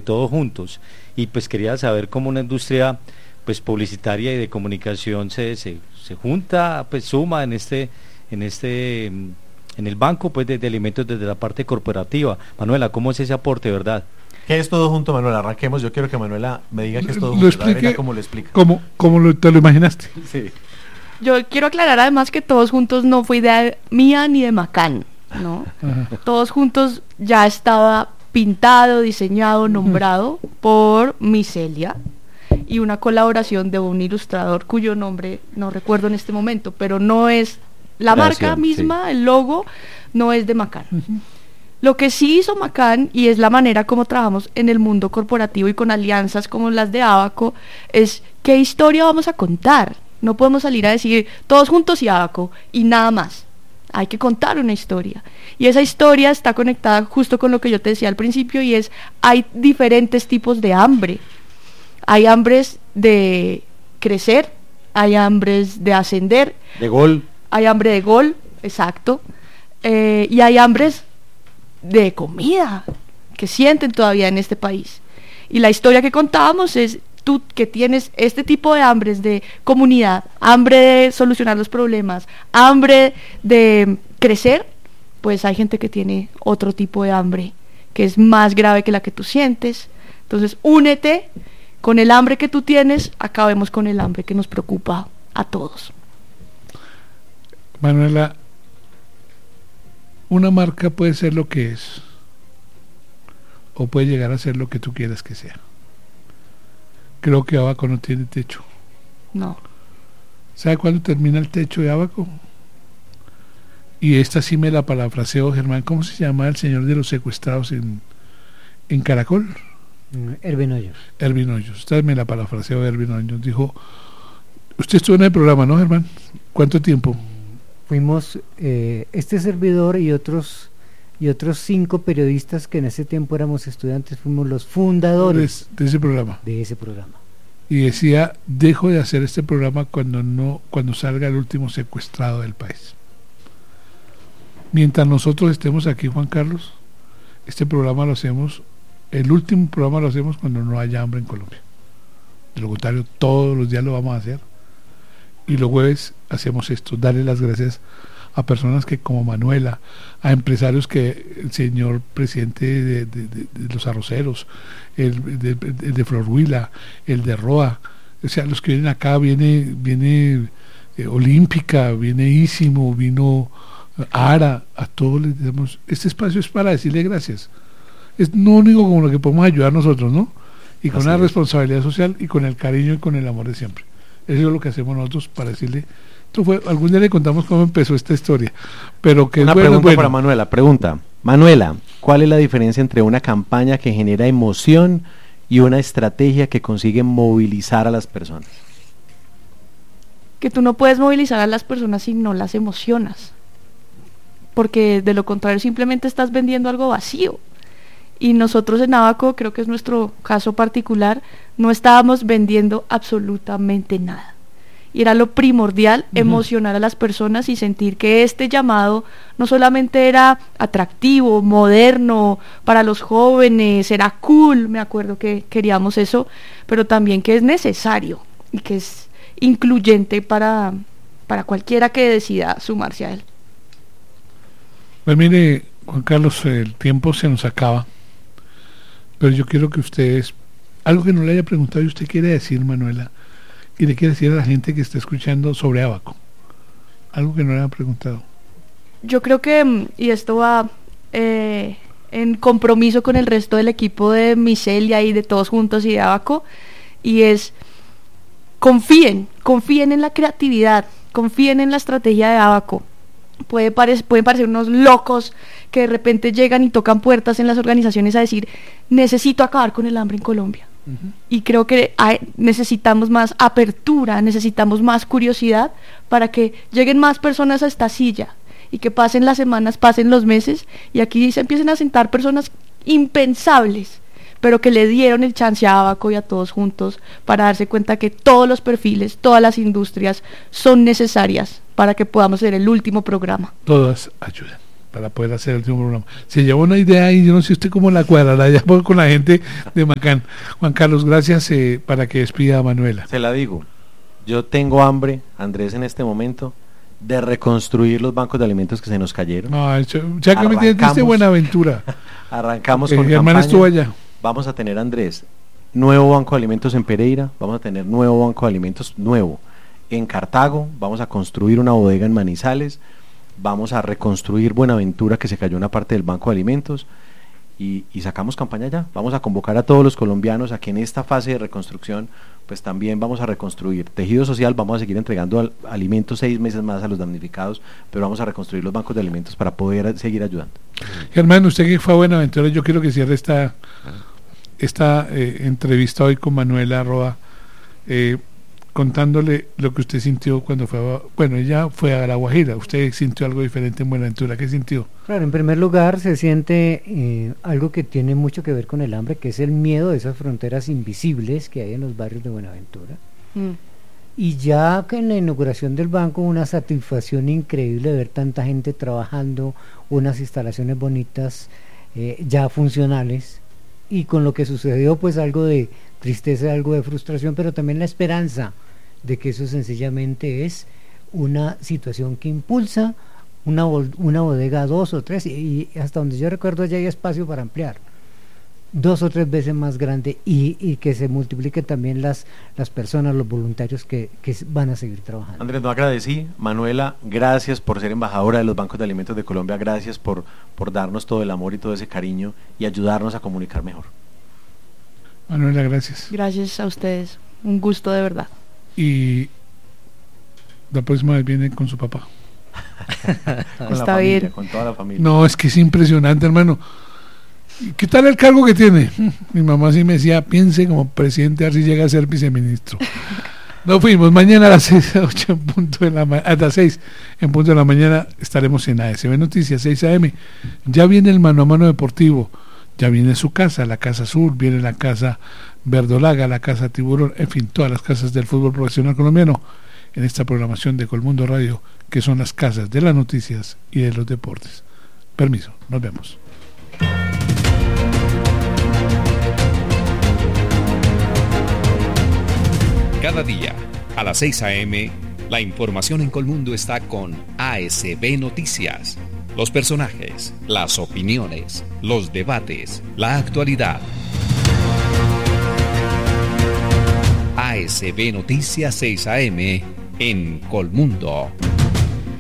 Todos Juntos, y pues quería saber cómo una industria pues publicitaria y de comunicación se junta, pues suma en el banco pues de alimentos desde la parte corporativa. Manuela, ¿cómo es ese aporte, verdad? ¿Qué es Todo Junto, Manuela? Arranquemos. Yo quiero que Manuela me diga qué es Todo Lo Junto. explique, ¿Cómo lo explica? Te lo imaginaste. Sí. Yo quiero aclarar además que Todos Juntos no fue idea mía ni de Macán, ¿no? Ajá. Todos Juntos ya estaba pintado, diseñado, nombrado por Miselia, y una colaboración de un ilustrador cuyo nombre no recuerdo en este momento, pero no es la marca misma, sí. El logo no es de Macán. Lo que sí hizo Macán, y es la manera como trabajamos en el mundo corporativo y con alianzas como las de Abaco, es qué historia vamos a contar. No podemos salir a decir Todos Juntos y Abaco y nada más. Hay que contar una historia, y esa historia está conectada justo con lo que yo te decía al principio, y es, hay diferentes tipos de hambre. Hay hambres de crecer, hay hambres de ascender, de gol, hay hambre de gol, exacto, y hay hambres de comida que sienten todavía en este país. Y la historia que contábamos es, tú que tienes este tipo de hambres de comunidad, hambre de solucionar los problemas, hambre de crecer, pues hay gente que tiene otro tipo de hambre que es más grave que la que tú sientes. Entonces únete con el hambre que tú tienes, acabemos con el hambre que nos preocupa a todos. Manuela, una marca puede ser lo que es, o puede llegar a ser lo que tú quieras que sea. Creo que Abaco no tiene techo. No. ¿Sabe cuándo termina el techo de Abaco? Y esta sí me la parafraseo, Germán. ¿Cómo se llama el señor de los secuestrados en Caracol? Ervin Hoyos. Ervin Hoyos. Usted me la parafraseó, Ervin Hoyos. Dijo, usted estuvo en el programa, ¿no, Germán? ¿Cuánto tiempo? Fuimos este servidor y otros 5 periodistas que en ese tiempo éramos estudiantes, fuimos los fundadores de ese programa. Y decía, dejo de hacer este programa cuando salga el último secuestrado del país. Mientras nosotros estemos aquí, Juan Carlos, este programa lo hacemos, el último programa lo hacemos cuando no haya hambre en Colombia. De lo contrario, todos los días lo vamos a hacer. Y los jueves hacemos esto, darle las gracias a personas que como Manuela, a empresarios que el señor presidente de los arroceros, el de Flor Huila, el de Roa, o sea, los que vienen acá, viene Olímpica, viene Ísimo, vino Ara, a todos les damos, este espacio es para decirle gracias. Es lo único con lo que podemos ayudar nosotros, ¿no? Y con la responsabilidad social y con el cariño y con el amor de siempre. Eso es lo que hacemos nosotros para decirle. Algún día le contamos cómo empezó esta historia, pero que una pregunta para Manuela. Manuela, ¿cuál es la diferencia entre una campaña que genera emoción y una estrategia que consigue movilizar a las personas? Que tú no puedes movilizar a las personas si no las emocionas, porque de lo contrario simplemente estás vendiendo algo vacío. Y nosotros en Abaco, creo que es nuestro caso particular, no estábamos vendiendo absolutamente nada. Y era lo primordial, emocionar a las personas y sentir que este llamado no solamente era atractivo, moderno, para los jóvenes, era cool, me acuerdo que queríamos eso, pero también que es necesario y que es incluyente para cualquiera que decida sumarse a él. Pues mire, Juan Carlos, el tiempo se nos acaba, pero yo quiero que ustedes, algo que no le haya preguntado y usted quiere decir, Manuela, y le quiere decir a la gente que está escuchando sobre Abaco, algo que no le haya preguntado. Yo creo que, y esto va en compromiso con el resto del equipo de Miselia y de Todos Juntos y de Abaco, y es, confíen en la creatividad, confíen en la estrategia de Abaco. Pueden parecer unos locos que de repente llegan y tocan puertas en las organizaciones a decir, necesito acabar con el hambre en Colombia. Y creo que necesitamos más apertura, necesitamos más curiosidad para que lleguen más personas a esta silla y que pasen las semanas, pasen los meses y aquí se empiecen a sentar personas impensables, pero que le dieron el chance a Abaco y a Todos Juntos para darse cuenta que todos los perfiles, todas las industrias son necesarias para que podamos hacer el último programa. Todas ayudan. para poder hacer el último programa. Se llevó una idea y yo no sé usted cómo la cuadrará ya con la gente de Macán. Juan Carlos, gracias para que despida a Manuela. Se la digo, yo tengo hambre, Andrés, en este momento, de reconstruir los bancos de alimentos que se nos cayeron. No, ya que me diste Buenaventura. Arrancamos con Germán campaña. estuvo allá. Vamos a tener, Andrés, nuevo banco de alimentos en Pereira, vamos a tener nuevo banco de alimentos nuevo en Cartago, vamos a construir una bodega en Manizales, vamos a reconstruir Buenaventura, que se cayó una parte del banco de alimentos, y sacamos campaña ya. Vamos a convocar a todos los colombianos a que en esta fase de reconstrucción pues también vamos a reconstruir tejido social, vamos a seguir entregando alimentos 6 meses más a los damnificados, pero vamos a reconstruir los bancos de alimentos para poder seguir ayudando. Germán, usted que fue a Buenaventura, yo quiero que cierre esta entrevista hoy con Manuela Roa, contándole lo que usted sintió cuando ella fue a La Guajira. Usted sintió algo diferente en Buenaventura. ¿Qué sintió? Claro, en primer lugar se siente algo que tiene mucho que ver con el hambre, que es el miedo de esas fronteras invisibles que hay en los barrios de Buenaventura. Y ya que en la inauguración del banco, una satisfacción increíble de ver tanta gente trabajando, unas instalaciones bonitas, ya funcionales, y con lo que sucedió pues algo de tristeza, algo de frustración, pero también la esperanza de que eso sencillamente es una situación que impulsa una bodega 2 o 3, y hasta donde yo recuerdo ya hay espacio para ampliar 2 o 3 veces más grande, y que se multipliquen también las personas, los voluntarios que van a seguir trabajando. Andrés, no agradecí. Manuela, gracias por ser embajadora de los bancos de alimentos de Colombia, gracias por darnos todo el amor y todo ese cariño y ayudarnos a comunicar mejor. Manuela, gracias. Gracias a ustedes, un gusto de verdad. Y la próxima vez viene con su papá. Con Está la familia, bien. con toda la familia. No, es que es impresionante, hermano. ¿Qué tal el cargo que tiene? Mi mamá sí me decía, piense como presidente, a ver si llega a ser viceministro. Nos fuimos. Mañana a las 6 a 8 en punto de a las 6 en punto de la mañana estaremos en ASB Noticias 6 AM. Ya viene el mano a mano deportivo. Ya viene su casa, la Casa Azul, viene la Casa Verdolaga, la Casa Tiburón, en fin, todas las casas del fútbol profesional colombiano en esta programación de Colmundo Radio, que son las casas de las noticias y de los deportes. Permiso, nos vemos. Cada día, a las 6 AM, la información en Colmundo está con ASB Noticias. Los personajes, las opiniones, los debates, la actualidad. ASB Noticias 6 AM en Colmundo.